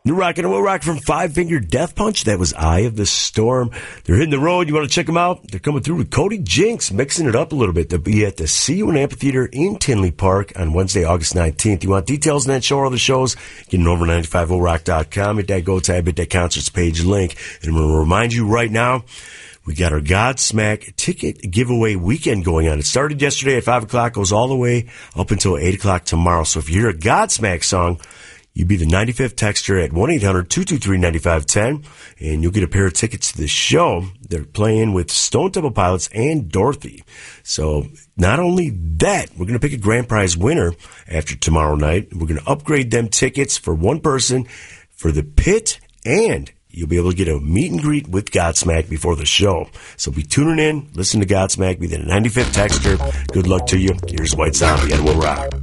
New Rock and Will Rock from Five Finger Death Punch. That was Eye of the Storm. They're hitting the road. You want to check them out? They're coming through with Cody Jinks, mixing it up a little bit. They'll be at the CU Amphitheater in Tinley Park on Wednesday, August 19th. You want details on that show or other shows? Get it over 950rock.com. Hit that Go tab, hit that concerts page link. And I'm going to remind you right now, we got our Godsmack ticket giveaway weekend going on. It started yesterday at 5 o'clock, goes all the way up until 8 o'clock tomorrow. So if you hear a Godsmack song, you be the 95th texter at 1-800-223-9510, and you'll get a pair of tickets to the show. They're playing with Stone Temple Pilots and Dorothy. So not only that, we're going to pick a grand prize winner after tomorrow night. We're going to upgrade them tickets for one person for the pit, and you'll be able to get a meet and greet with Godsmack before the show. So be tuning in, listen to Godsmack, be the 95th texter. Good luck to you. Here's White Zombie and Will Rock.